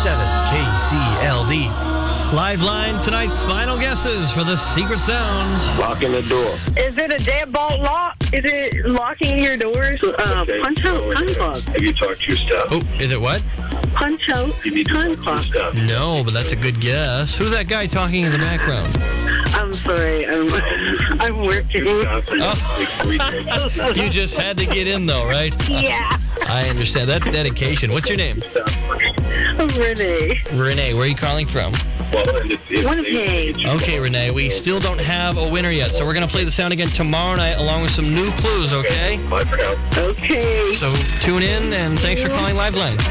KCLD. Live line, tonight's final guesses for the secret sound. Locking the door. Is it a deadbolt lock? Is it locking your doors? Punch out time clock. Have you talked to your staff? Oh, is it what? Punch out time clock. No, but that's a good guess. Who's that guy talking in the background? I'm sorry. I'm working. Oh. You just had to get in, though, right? Yeah. I understand. That's dedication. What's your name? Renee. Renee, where are you calling from? Winnipeg. Okay, Renee, we still don't have a winner yet, so we're going to play the sound again tomorrow night along with some new clues, okay? Bye for now. Okay. So tune in, and thanks for calling Liveline.